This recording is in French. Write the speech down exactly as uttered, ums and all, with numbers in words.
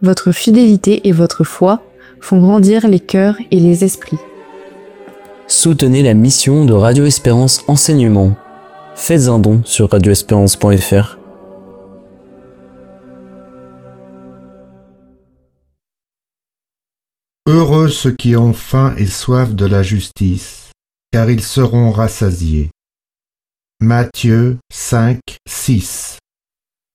votre fidélité et votre foi font grandir les cœurs et les esprits. Soutenez la mission de Radio Espérance Enseignement. Faites un don sur radio espérance point f r. Heureux ceux qui ont faim et soif de la justice, car ils seront rassasiés. Matthieu cinq, six.